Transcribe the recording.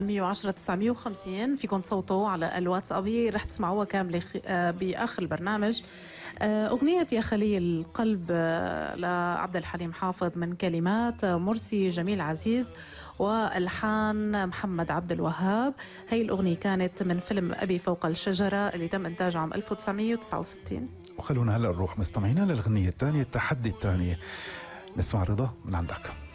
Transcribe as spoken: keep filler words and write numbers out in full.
مية وعشرة تسعمية وخمسين فيكم تصوتوا على الواتساب، هي رح تسمعوها كاملة بآخر البرنامج. أغنية يا خليل القلب لعبد الحليم حافظ من كلمات مرسي جميل عزيز والحان محمد عبد الوهاب. هي الأغنية كانت من فيلم أبي فوق الشجرة اللي تم إنتاجه عام ألف وتسعمية وتسعة وستين. وخلونا هلأ نروح مستمعينا للغنية الثانية، التحدي الثاني. نسمع رضا من عندك.